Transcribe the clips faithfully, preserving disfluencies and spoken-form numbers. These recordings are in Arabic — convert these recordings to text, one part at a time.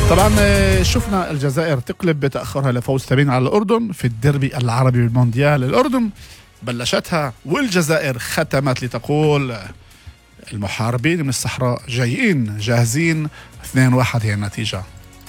طبعا شفنا الجزائر تقلب بتأخرها لفوز ثمين على الأردن في الديربي العربي بالمونديال. الأردن بلشتها والجزائر ختمت لتقول المحاربين من الصحراء جايين جاهزين. اثنين واحد هي النتيجة.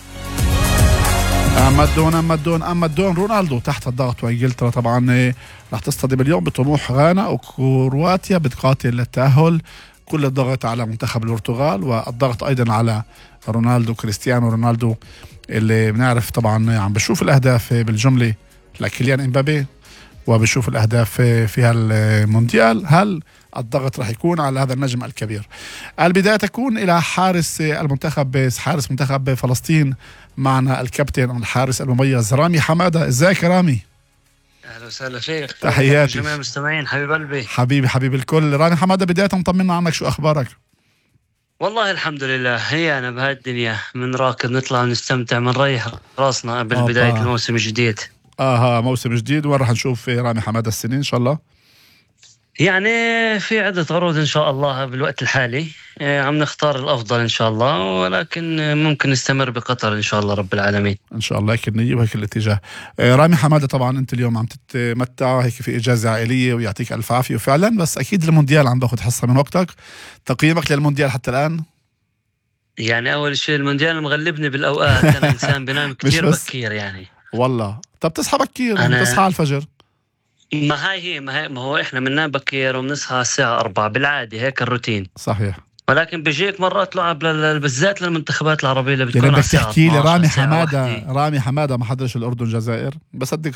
أما الدون أما الدون أما الدون رونالدو تحت الضغط، وإنجلترا طبعا راح تصطدم اليوم بطموح غانا، وكرواتيا بتقاتل للتأهل. كل الضغط على منتخب البرتغال، والضغط أيضا على رونالدو كريستيانو رونالدو اللي بنعرف طبعا عم بشوف الأهداف بالجملة لكيليان إمبابي، وبشوف الأهداف فيها المونديال. هل الضغط راح يكون على هذا النجم الكبير؟ البداية تكون إلى حارس المنتخب حارس منتخب فلسطين. معنا الكابتن الحارس المميز رامي حمادة. ازيك يا رامي؟ اهلا وسهلا فيك. تحياتي جميع المستمعين. حبيب قلبي حبيبي حبيب الكل. رامي حمادة، بداية طمنا عنك، شو أخبارك؟ والله الحمد لله، هي أنا بهاي الدنيا من راكب نطلع ونستمتع من راسنا قبل بداية الموسم الجديد. آه موسم جديد. وين راح نشوف رامي حمادة السنين إن شاء الله؟ يعني في عدة عروض إن شاء الله بالوقت الحالي، عم نختار الأفضل إن شاء الله، ولكن ممكن نستمر بقطر إن شاء الله رب العالمين. إن شاء الله هيك النية وهيك الاتجاه. رامي حمادة، طبعا أنت اليوم عم تتمتع هيك في إجازة عائلية ويعطيك ألف عافية وفعلا، بس أكيد المونديال عم باخد حصة من وقتك. تقييمك للمونديال حتى الآن؟ يعني أول شيء المونديال مغلبني بالأوقات. أنا إنسان بنام كتير بكير يعني. والله طب تصحى بكير؟ أنا تصحى على الفجر؟ ما هاي هي ما, هي ما هو إحنا بننام بكير وبنصحى الساعة أربعة بالعادة، هيك الروتين. صحيح. ولكن بيجيك مرات لعب بالذات للمنتخبات العربية اللي بتكون يعني بدك تحكي لي رامي حمادة رامي حمادة ما حضرش الأردن جزائر؟ بصدق